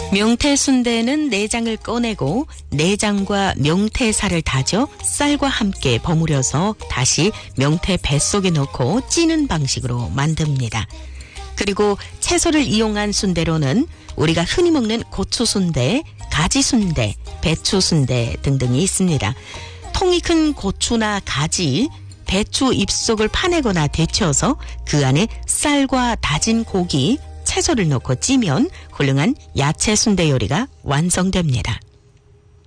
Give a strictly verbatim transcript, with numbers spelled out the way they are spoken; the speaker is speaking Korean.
명태순대는 내장을 꺼내고 내장과 명태살을 다져 쌀과 함께 버무려서 다시 명태 뱃속에 넣고 찌는 방식으로 만듭니다. 그리고 채소를 이용한 순대로는 우리가 흔히 먹는 고추순대, 가지순대, 배추순대 등등이 있습니다. 통이 큰 고추나 가지, 배추 잎속을 파내거나 데쳐서 그 안에 쌀과 다진 고기, 채소를 넣고 찌면 훌륭한 야채 순대 요리가 완성됩니다.